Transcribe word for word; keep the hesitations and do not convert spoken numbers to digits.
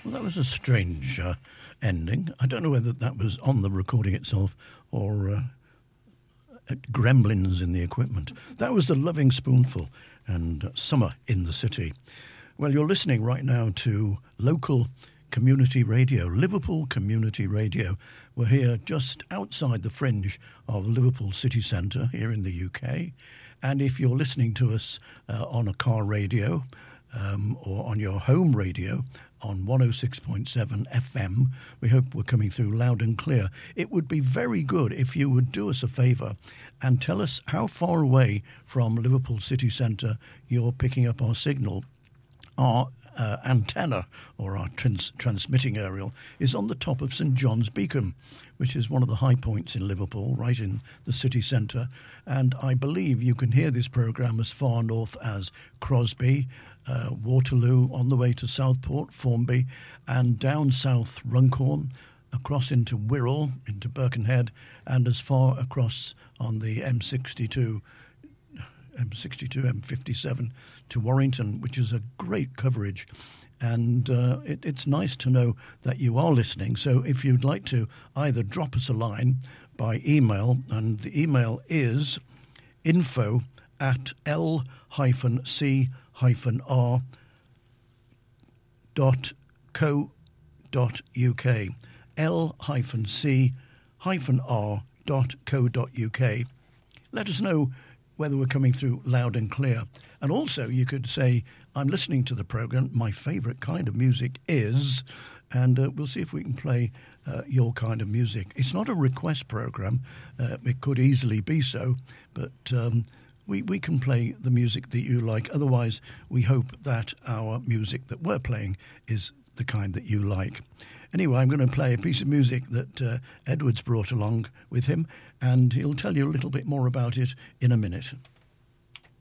Well, that was a strange uh, ending. I don't know whether that was on the recording itself or uh, gremlins in the equipment. That was the Loving Spoonful and uh, Summer in the City. Well, you're listening right now to local community radio, Liverpool Community Radio. We're here just outside the fringe of Liverpool city centre here in the U K. And if you're listening to us uh, on a car radio um, or on your home radio on one oh six point seven F M, we hope we're coming through loud and clear. It would be very good if you would do us a favour and tell us how far away from Liverpool city centre you're picking up our signal. Our uh, antenna, or our trans- transmitting aerial, is on the top of St John's Beacon, which is one of the high points in Liverpool, right in the city centre. And I believe you can hear this programme as far north as Crosby, uh, Waterloo, on the way to Southport, Formby, and down south Runcorn, across into Wirral, into Birkenhead, and as far across on the M sixty-two, M sixty-two, M fifty-seven to Warrington, which is a great coverage. And uh, it, it's nice to know that you are listening. So if you'd like to either drop us a line by email, and the email is info at l hyphen c hyphen r dot co dot uk, l hyphen c hyphen r dot co dot uk. Let us know whether we're coming through loud and clear. And also you could say, I'm listening to the programme, my favourite kind of music is, and uh, we'll see if we can play uh, your kind of music. It's not a request programme, uh, it could easily be so, but um, we, we can play the music that you like. Otherwise, we hope that our music that we're playing is the kind that you like. Anyway, I'm going to play a piece of music that uh, Edward's brought along with him, and he'll tell you a little bit more about it in a minute.